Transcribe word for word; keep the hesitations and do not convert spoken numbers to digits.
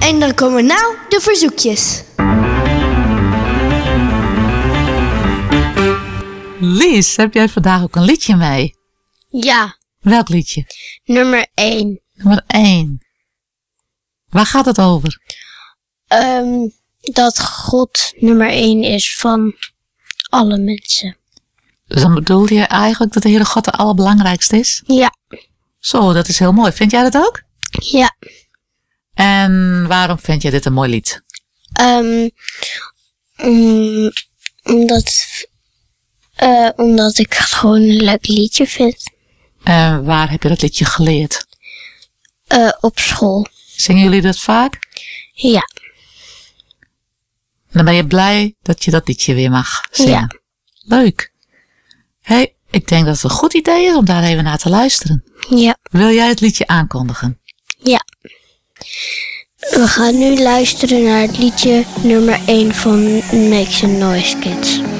En dan komen nou de verzoekjes. Lies, heb jij vandaag ook een liedje mee? Ja, Welk liedje? nummer één. Nummer één. Waar gaat het over? Um, dat God nummer één is van alle mensen. Dus dan bedoel je eigenlijk dat de Heere God de allerbelangrijkste is? Ja. Zo, dat is heel mooi. Vind jij dat ook? Ja. En waarom vind jij dit een mooi lied? Um, um, omdat, uh, omdat ik het gewoon een leuk liedje vind. En waar heb je dat liedje geleerd? Uh, op school. Zingen jullie dat vaak? Ja. Dan ben je blij dat je dat liedje weer mag zingen. Ja. Leuk. Hé, hey, ik denk dat het een goed idee is om daar even naar te luisteren. Ja. Wil jij het liedje aankondigen? Ja. We gaan nu luisteren naar het liedje nummer één van Make Some Noise Kids.